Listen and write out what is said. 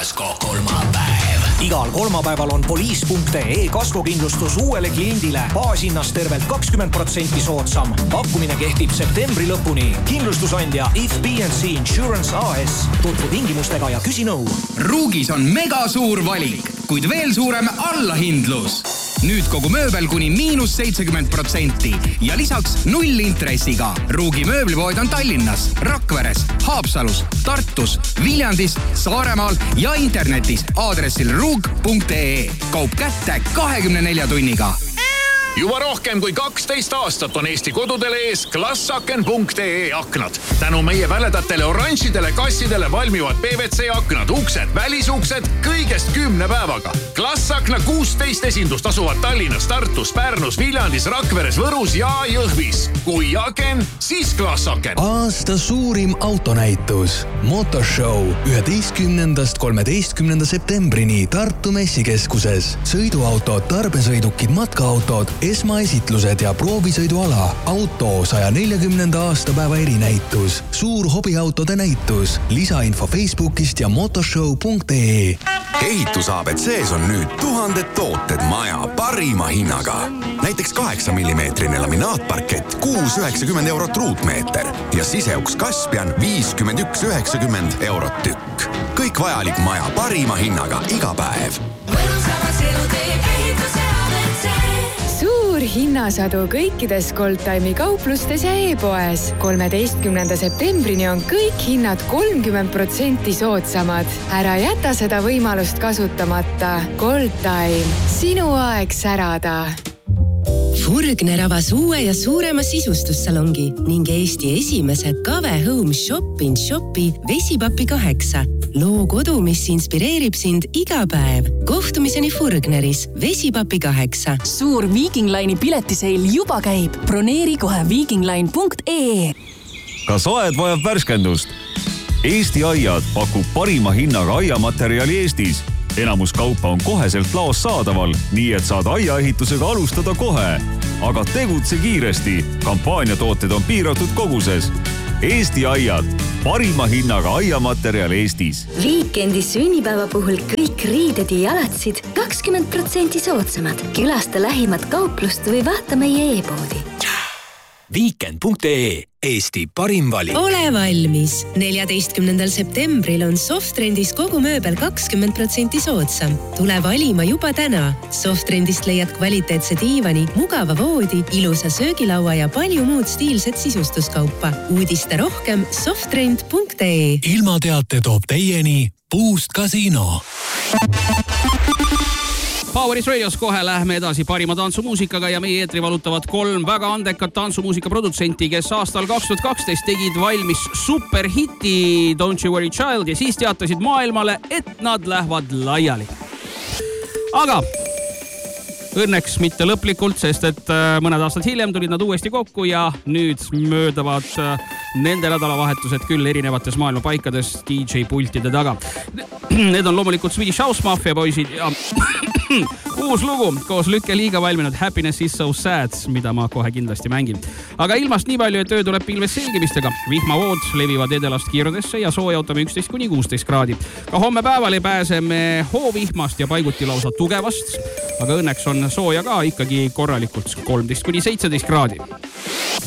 kasko kolmapäev. Igal kolmapäeval on Police.ee kaskokindlustus uuele kliendile baashinnast tervelt 20% soodsam. Pakkumine kehtib septembri lõpuni. Kindlustusandja If B&C Insurance AS. Tutvu tingimustega ja küsi nõu. Ruugis on mega suur valik, kuid veel suurem allahindlus. Nüüd kogu mööbel kuni -70% ja lisaks 0 intressiga. Ruugi mööblipood on Tallinnas, Rakveres, Haapsalus, Tartus, Viljandis, Saaremaal ja internetis aadressil ruug.ee. Kaup kätte 24 tunniga. Juba rohkem kui 12 aastat on Eesti kodudele ees Glassaken.ee aknad. Tänu meie väledatele oranžidele kassidele valmivad PVC aknad, uksed, välisuksed kõigest 10 päevaga. Glassakna 16 esindust asuvad Tallinnas, Tartus, Pärnus, Viljandis, Rakveres, Võrus ja Jõhvis. Kui aken, siis Glassaken. Aasta suurim autonäitus. Motorshow 11.–13. septembrini Tartu messikeskuses. Sõiduautod, tarbesõidukid, matkaautod, esmaesitlused ja proovisõiduala. Auto 140. aastapäeva erinäitus. Suur hobiautode näitus. Lisainfo Facebookist ja motorshow.ee. Ehitus ABCs on nüüd 1000 tooted maja parima hinnaga. Näiteks 8 mm laminaatparkett 6,90 eurot ruutmeeter ja siseuks Kaspian 51,90 eurot tükk. Kõik vajalik maja parima hinnaga iga päev. Suur hinnasadu kõikides Goldtime'i kauplustes ja e-poes. 13. septembrini on kõik hinnad 30% soodsamad. Ära jäta seda võimalust kasutamata. Goldtime. Sinu aeg särada. Furgner avas uue ja suurema sisustussalongi ning Eesti esimese Kave Home Shop-in-Shopi Vesipapi 8. Loo kodu, mis inspireerib sind iga päev. Kohtumiseni Furgneris Vesipapi 8. Suur Viking Line'i piletiseil juba käib. Broneeri kohe vikingline.ee. Kas aed vajab värskendust? Eesti Aiad pakub parima hinnaga aiamaterjali Eestis. Enamus kaupa on koheselt laos saadaval, nii et saad aiaehitusega alustada kohe. Aga tegutse kiiresti. Kampaaniatooted on piiratud koguses. Eesti Aiad. Parima hinnaga aiamaterjal Eestis. Viikendi sünnipäeva puhul kõik riided ja jalatsid 20% soodsamad. Külasta lähimat kauplust või vaata meie e-poodi. Weekend.ee. Eesti parim valik. Ole valmis. 14. septembril on Softrendis kogu mööbel 20% soodsam. Tule valima juba täna. Softrendist leiad kvaliteetse diivani, mugava voodi, ilusa söögilaua ja palju muud stiilset sisustuskaupa. Uudista rohkem softrend.ee. Ilmateate toob teieni Boost Casino. Poweris Radios kohe lähme edasi parima tantsumuusikaga ja meie eetri valutavad 3 väga andekat tantsumuusika produtsenti, kes aastal 2012 tegid valmis superhiti Don't You Worry Child ja siis teatasid maailmale, et nad lähevad laiali. Aga õnneks mitte lõplikult, sest et mõned aastad hiljem tulid nad uuesti kokku ja nüüd möödavad nende nädalavahetused küll erinevates maailma paikades DJ pultide taga. Need on loomulikult Swedish House Mafia poisid ja uus lugu koos Lükke Liiga valminud Happiness is so sad, mida ma kohe kindlasti mängin. Aga ilmast nii palju, et öö tuleb pilves selgimistega. Vihmavood levivad edelast kiirudesse ja sooja ootame 11–16 kraadi. Ka homme päeval ei pääse me hoovihmast ja paiguti lausa tugevast, aga õnneks on sooja ka ikkagi korralikult 13–17 kraadi.